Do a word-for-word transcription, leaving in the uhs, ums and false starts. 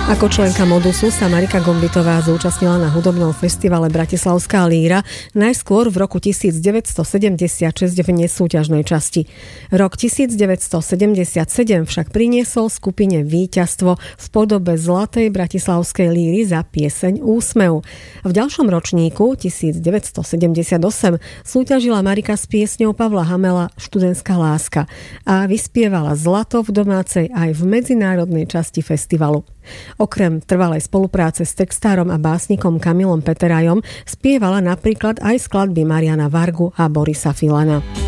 Ako členka Modusu sa Marika Gombitová zúčastnila na hudobnom festivale Bratislavská líra najskôr v roku devätnásťstosedemdesiatšesť v nesúťažnej časti. Rok devätnásťstosedemdesiatsedem však priniesol skupine víťazstvo v podobe Zlatej bratislavskej líry za pieseň Úsmev. V ďalšom ročníku devätnásťstosedemdesiatosem súťažila Marika s piesňou Pavla Hamela Študentská láska a vyspievala zlato v domácej aj v medzinárodnej časti festivalu. Okrem trvalej spolupráce s textárom a básnikom Kamilom Peterajom spievala napríklad aj skladby Mariana Vargu a Borisa Filana.